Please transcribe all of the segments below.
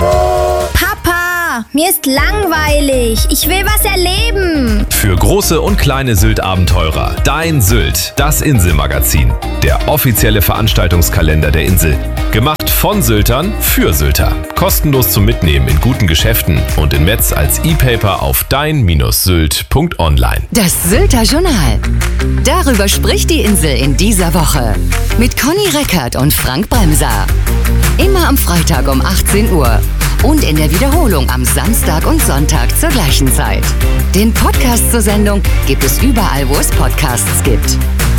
Papa, mir ist langweilig. Ich will was erleben. Für große und kleine Sylt-Abenteurer. Dein Sylt, das Inselmagazin. Der offizielle Veranstaltungskalender der Insel. Gemacht von Syltern für Sylter. Kostenlos zum Mitnehmen in guten Geschäften und in Metz als E-Paper auf dein-sylt.online. Das Sylter Journal. Darüber spricht die Insel in dieser Woche. Mit Conny Reckert und Frank Bremser. Immer am Freitag um 18 Uhr. Und in der Wiederholung am Samstag und Sonntag zur gleichen Zeit. Den Podcast zur Sendung gibt es überall, wo es Podcasts gibt.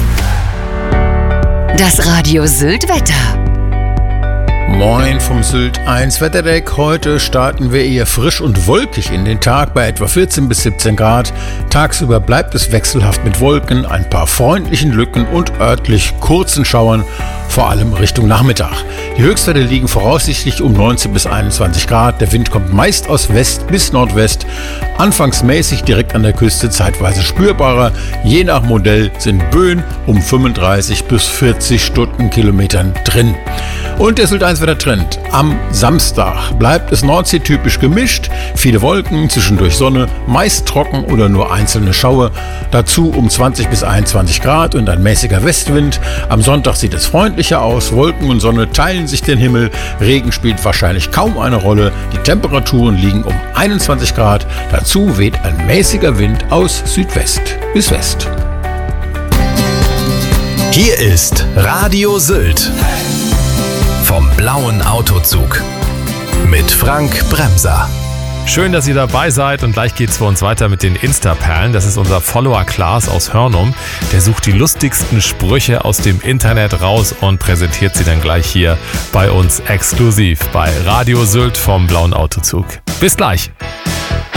Das Radio Sylt Wetter. Moin vom Sylt 1 Wetterdeck. Heute starten wir eher frisch und wolkig in den Tag bei etwa 14 bis 17 Grad. Tagsüber bleibt es wechselhaft mit Wolken, ein paar freundlichen Lücken und örtlich kurzen Schauern, vor allem Richtung Nachmittag. Die Höchstwerte liegen voraussichtlich um 19 bis 21 Grad. Der Wind kommt meist aus West bis Nordwest. Anfangs mäßig direkt an der Küste, zeitweise spürbarer. Je nach Modell sind Böen um 35 bis 40 Stundenkilometern drin. Und der Sylt 1 Wettertrend. Am Samstag bleibt es nordseetypisch gemischt. Viele Wolken, zwischendurch Sonne, meist trocken oder nur einzelne Schauer. Dazu um 20 bis 21 Grad und ein mäßiger Westwind. Am Sonntag sieht es freundlicher aus. Wolken und Sonne teilen sich den Himmel. Regen spielt wahrscheinlich kaum eine Rolle. Die Temperaturen liegen um 21 Grad. Dazu weht ein mäßiger Wind aus Südwest bis West. Hier ist Radio Sylt. Vom blauen Autozug. Mit Frank Bremser. Schön, dass ihr dabei seid und gleich geht's für uns weiter mit den Insta-Perlen. Das ist unser Follower Klaas aus Hörnum. Der sucht die lustigsten Sprüche aus dem Internet raus und präsentiert sie dann gleich hier bei uns exklusiv bei Radio Sylt vom blauen Autozug. Bis gleich.